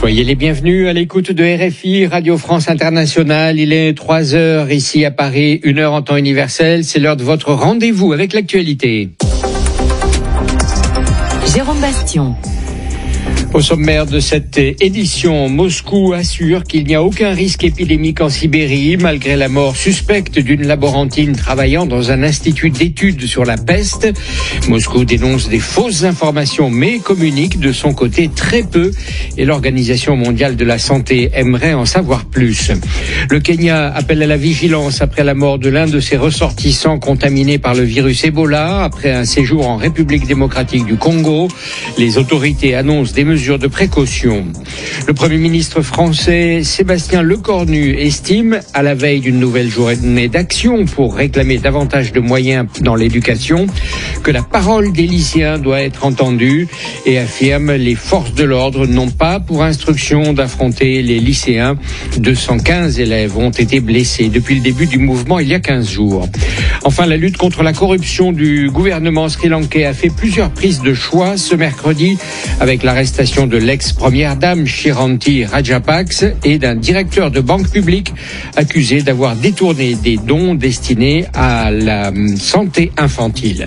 Soyez les bienvenus à l'écoute de RFI, Radio France Internationale. Il est 3h ici à Paris, 1h en temps universel. C'est l'heure de votre rendez-vous avec l'actualité. Jérôme Bastion. Au sommaire de cette édition, Moscou assure qu'il n'y a aucun risque épidémique en Sibérie, malgré la mort suspecte d'une laborantine travaillant dans un institut d'études sur la peste. Moscou dénonce des fausses informations, mais communique de son côté très peu, et l'Organisation mondiale de la santé aimerait en savoir plus. Le Kenya appelle à la vigilance après la mort de l'un de ses ressortissants contaminés par le virus Ebola, après un séjour en République démocratique du Congo. Les autorités annoncent des mesures de précaution. Le Premier ministre français Sébastien Lecornu estime, à la veille d'une nouvelle journée d'action pour réclamer davantage de moyens dans l'éducation, que la parole des lycéens doit être entendue et affirme les forces de l'ordre n'ont pas pour instruction d'affronter les lycéens. 215 élèves ont été blessés depuis le début du mouvement il y a 15 jours. Enfin, la lutte contre la corruption du gouvernement sri-lankais a fait plusieurs prises de choix ce mercredi avec l'arrestation de l'ex-première dame Shiranti Rajapaksa et d'un directeur de banque publique accusé d'avoir détourné des dons destinés à la santé infantile.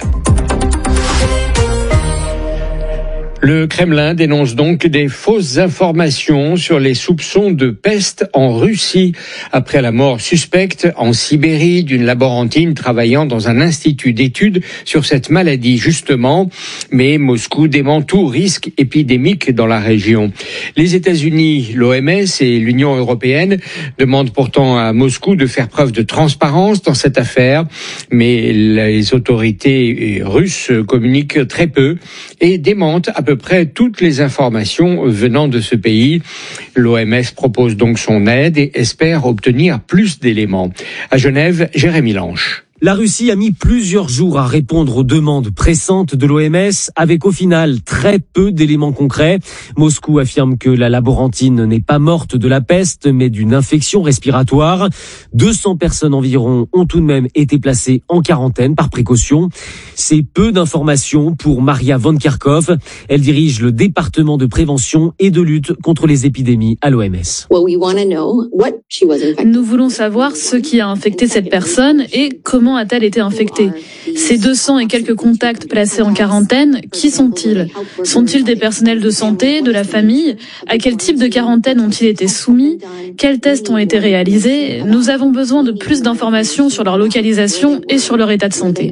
Le Kremlin dénonce donc des fausses informations sur les soupçons de peste en Russie après la mort suspecte en Sibérie d'une laborantine travaillant dans un institut d'études sur cette maladie justement. Mais Moscou dément tout risque épidémique dans la région. Les États-Unis, l'OMS et l'Union européenne demandent pourtant à Moscou de faire preuve de transparence dans cette affaire. Mais les autorités russes communiquent très peu et démentent à peu près toutes les informations venant de ce pays. L'OMS propose donc son aide et espère obtenir plus d'éléments. À Genève, Jérémy Lanche. La Russie a mis plusieurs jours à répondre aux demandes pressantes de l'OMS, avec au final très peu d'éléments concrets. Moscou affirme que la laborantine n'est pas morte de la peste, mais d'une infection respiratoire. 200 personnes environ ont tout de même été placées en quarantaine par précaution. C'est peu d'informations pour Maria Van Kerkhove. Elle dirige le département de prévention et de lutte contre les épidémies à l'OMS. Nous voulons savoir ce qui a infecté cette personne et comment a-t-elle été infectée. Ces 200 et quelques contacts placés en quarantaine, qui sont-ils ? Sont-ils des personnels de santé, de la famille ? À quel type de quarantaine ont-ils été soumis ? Quels tests ont été réalisés ? Nous avons besoin de plus d'informations sur leur localisation et sur leur état de santé.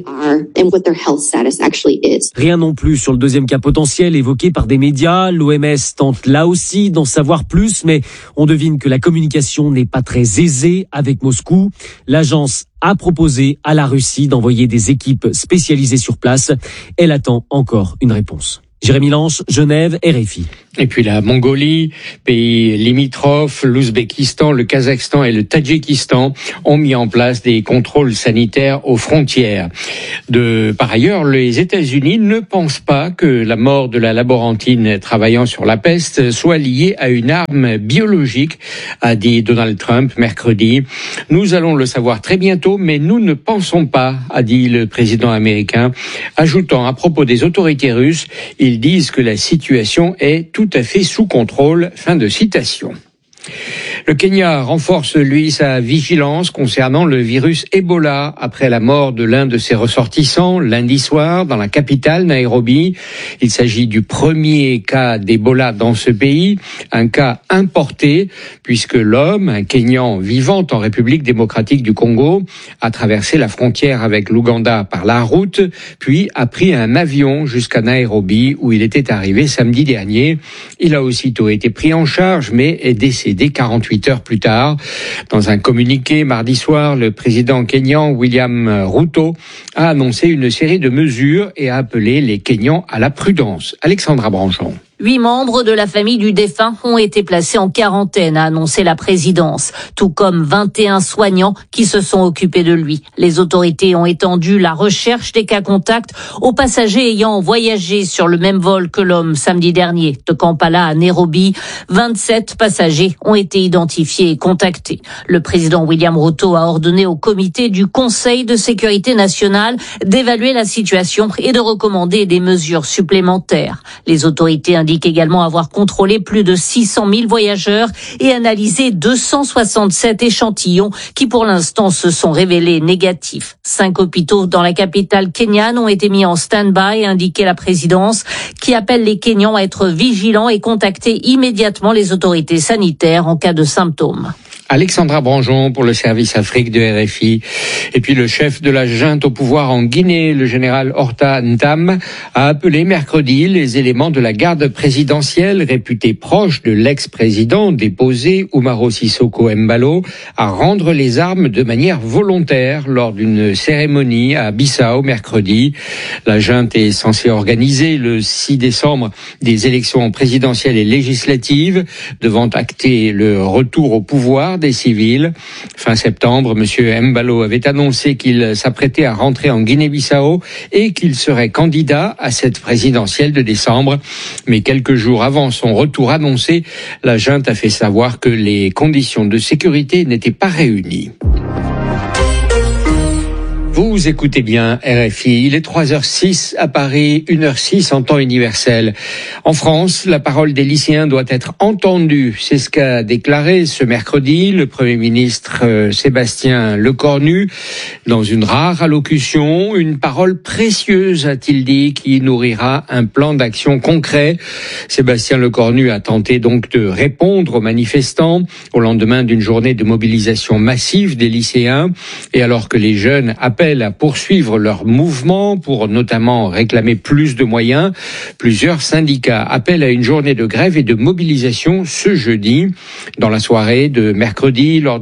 Rien non plus sur le deuxième cas potentiel évoqué par des médias. L'OMS tente là aussi d'en savoir plus, mais on devine que la communication n'est pas très aisée avec Moscou. L'agence a proposé à la Russie d'envoyer des équipes spécialisées sur place. Elle attend encore une réponse. Jérémy Lanche, Genève, RFI. Et puis la Mongolie, pays limitrophe, l'Ouzbékistan, le Kazakhstan et le Tadjikistan ont mis en place des contrôles sanitaires aux frontières. Par ailleurs, les États-Unis ne pensent pas que la mort de la laborantine travaillant sur la peste soit liée à une arme biologique, a dit Donald Trump mercredi. Nous allons le savoir très bientôt, mais nous ne pensons pas, a dit le président américain, ajoutant à propos des autorités russes, ils disent que la situation est tout à fait sous contrôle. Fin de citation. Le Kenya renforce, lui, sa vigilance concernant le virus Ebola après la mort de l'un de ses ressortissants lundi soir dans la capitale, Nairobi. Il s'agit du premier cas d'Ebola dans ce pays, un cas importé puisque l'homme, un Kenyan vivant en République démocratique du Congo, a traversé la frontière avec l'Ouganda par la route, puis a pris un avion jusqu'à Nairobi où il était arrivé samedi dernier. Il a aussitôt été pris en charge mais est décédé 48 heures plus tard. Dans un communiqué mardi soir, le président kényan William Ruto a annoncé une série de mesures et a appelé les Kenyans à la prudence. Alexandra Branchon. 8 membres de la famille du défunt ont été placés en quarantaine, a annoncé la présidence, tout comme 21 soignants qui se sont occupés de lui. Les autorités ont étendu la recherche des cas contacts aux passagers ayant voyagé sur le même vol que l'homme samedi dernier. De Kampala à Nairobi, 27 passagers ont été identifiés et contactés. Le président William Ruto a ordonné au comité du Conseil de sécurité nationale d'évaluer la situation et de recommander des mesures supplémentaires. Les autorités indique également avoir contrôlé plus de 600 000 voyageurs et analysé 267 échantillons qui pour l'instant se sont révélés négatifs. 5 hôpitaux dans la capitale kenyane ont été mis en stand-by, a indiqué la présidence, qui appelle les Kenyans à être vigilants et contacter immédiatement les autorités sanitaires en cas de symptômes. Alexandra Branjon pour le service Afrique de RFI. Et puis le chef de la junte au pouvoir en Guinée, le général Horta Ntam, a appelé mercredi les éléments de la garde présidentielle réputés proches de l'ex-président déposé Umaro Sissoco Embalo à rendre les armes de manière volontaire lors d'une cérémonie à Bissau mercredi. La junte est censée organiser le 6 décembre des élections présidentielles et législatives devant acter le retour au pouvoir des civils. Fin septembre, M. Embalo avait annoncé qu'il s'apprêtait à rentrer en Guinée-Bissau et qu'il serait candidat à cette présidentielle de décembre. Mais quelques jours avant son retour annoncé, la junte a fait savoir que les conditions de sécurité n'étaient pas réunies. Vous écoutez bien RFI, il est 3h06 à Paris, 1h06 en temps universel. En France, la parole des lycéens doit être entendue. C'est ce qu'a déclaré ce mercredi le Premier ministre Sébastien Lecornu dans une rare allocution. Une parole précieuse, a-t-il dit, qui nourrira un plan d'action concret. Sébastien Lecornu a tenté donc de répondre aux manifestants au lendemain d'une journée de mobilisation massive des lycéens. Et alors que les jeunes appellent à poursuivre leur mouvement pour notamment réclamer plus de moyens, plusieurs syndicats appellent à une journée de grève et de mobilisation ce jeudi. Dans la soirée de mercredi, lors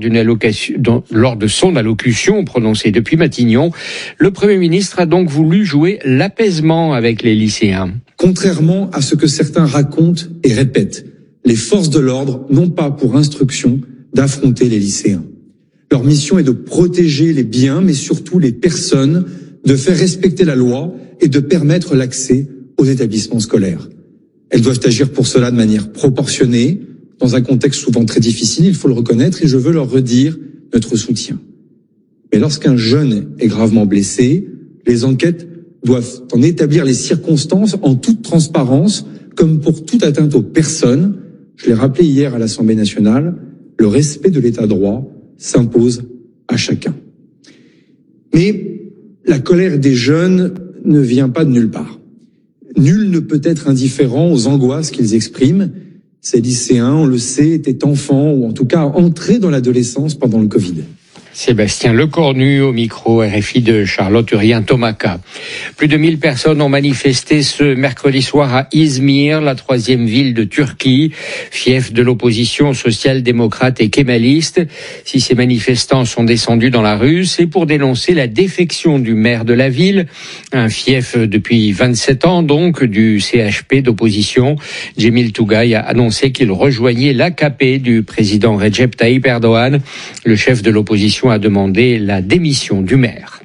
de son allocution prononcée depuis Matignon, le Premier ministre a donc voulu jouer l'apaisement avec les lycéens. Contrairement à ce que certains racontent et répètent, les forces de l'ordre n'ont pas pour instruction d'affronter les lycéens. Leur mission est de protéger les biens, mais surtout les personnes, de faire respecter la loi et de permettre l'accès aux établissements scolaires. Elles doivent agir pour cela de manière proportionnée, dans un contexte souvent très difficile, il faut le reconnaître, et je veux leur redire notre soutien. Mais lorsqu'un jeune est gravement blessé, les enquêtes doivent en établir les circonstances en toute transparence, comme pour toute atteinte aux personnes. Je l'ai rappelé hier à l'Assemblée nationale, le respect de l'état de droit s'impose à chacun. Mais la colère des jeunes ne vient pas de nulle part. Nul ne peut être indifférent aux angoisses qu'ils expriment. Ces lycéens, on le sait, étaient enfants ou en tout cas entrés dans l'adolescence pendant le Covid. Sébastien Lecornu au micro RFI de Charlotte Urien-Tomaka. Plus de 1000 personnes ont manifesté ce mercredi soir à Izmir, la 3e ville de Turquie, fief de l'opposition social-démocrate et kémaliste. Si ces manifestants sont descendus dans la rue, c'est pour dénoncer la défection du maire de la ville, un fief depuis 27 ans donc du CHP d'opposition. Cemil Tugay a annoncé qu'il rejoignait l'AKP du président Recep Tayyip Erdogan. Le chef de l'opposition a demandé la démission du maire.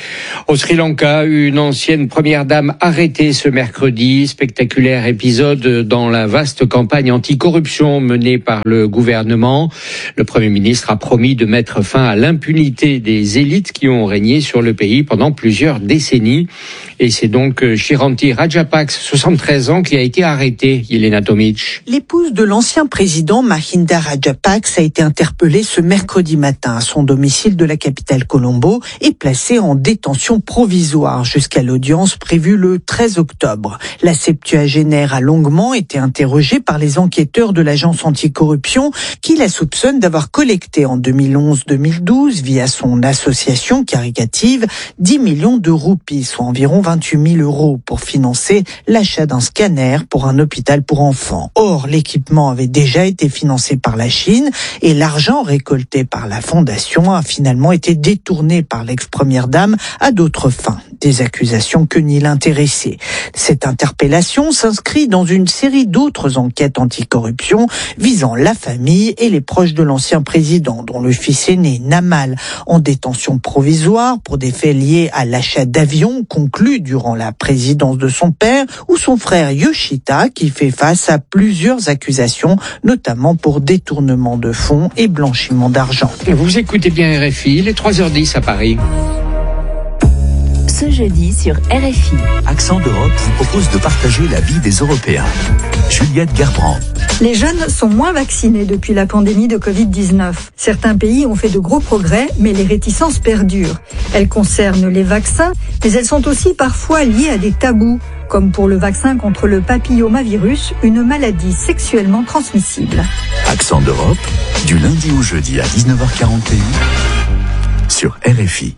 Au Sri Lanka, une ancienne première dame arrêtée ce mercredi. Spectaculaire épisode dans la vaste campagne anticorruption menée par le gouvernement. Le Premier ministre a promis de mettre fin à l'impunité des élites qui ont régné sur le pays pendant plusieurs décennies. Et c'est donc Shiranti Rajapaksa, 73 ans, qui a été arrêtée, Yelena Tomic. L'épouse de l'ancien président Mahinda Rajapaksa a été interpellée ce mercredi matin à son domicile de la capitale Colombo et placée en détention provisoire jusqu'à l'audience prévue le 13 octobre. La septuagénaire a longuement été interrogée par les enquêteurs de l'agence anticorruption qui la soupçonnent d'avoir collecté en 2011-2012 via son association caricative 10 millions de roupies, soit environ 28 000 euros pour financer l'achat d'un scanner pour un hôpital pour enfants. Or, l'équipement avait déjà été financé par la Chine et l'argent récolté par la fondation a finalement été détourné par l'ex-première dame à d'autres fins. Des accusations que nie l'intéressé. Cette interpellation s'inscrit dans une série d'autres enquêtes anticorruption visant la famille et les proches de l'ancien président, dont le fils aîné, Namal, en détention provisoire pour des faits liés à l'achat d'avions conclus durant la présidence de son père, ou son frère Yoshita, qui fait face à plusieurs accusations, notamment pour détournement de fonds et blanchiment d'argent. Vous écoutez bien RFI, il est 3h10 à Paris. ce jeudi sur RFI. Accent d'Europe vous propose de partager la vie des Européens. Juliette Gerbrand. Les jeunes sont moins vaccinés depuis la pandémie de Covid-19. Certains pays ont fait de gros progrès, mais les réticences perdurent. Elles concernent les vaccins, mais elles sont aussi parfois liées à des tabous, comme pour le vaccin contre le papillomavirus, une maladie sexuellement transmissible. Accent d'Europe, du lundi au jeudi à 19h41 sur RFI.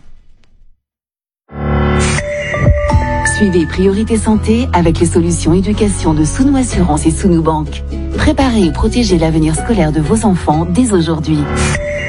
Suivez Priorité Santé avec les solutions éducation de Sounou Assurance et Sounou Banque. Préparez et protégez l'avenir scolaire de vos enfants dès aujourd'hui.